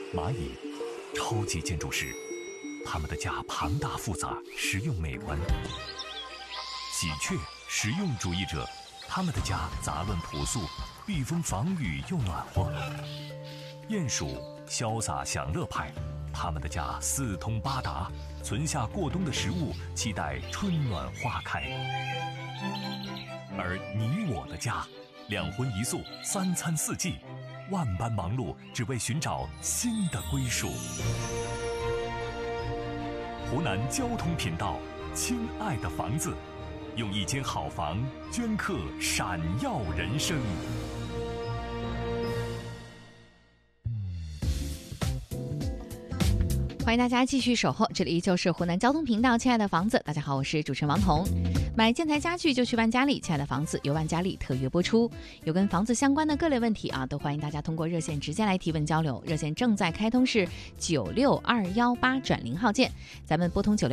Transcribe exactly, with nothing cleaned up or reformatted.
蚂蚁，超级建筑师，他们的家庞大复杂，实用美观。喜鹊，实用主义者，他们的家杂乱朴素，避风防雨又暖和。鼹鼠，潇洒享乐派，他们的家四通八达，存下过冬的食物，期待春暖花开。而你我的家，两荤一素，三餐四季，万般忙碌，只为寻找新的归属。湖南交通频道，亲爱的房子，用一间好房镌刻闪耀人生。 欢迎大家继续守候，这里依旧是湖南交通频道，亲爱的房子，大家好，我是主持人王彤。买建材家具就去万家丽，亲爱的房子由万家丽特约播出。有跟房子相关的各类问题啊，都欢迎大家通过热线直接来提问交流。热线正在开通，是九六二幺八转零号键，咱们拨通九六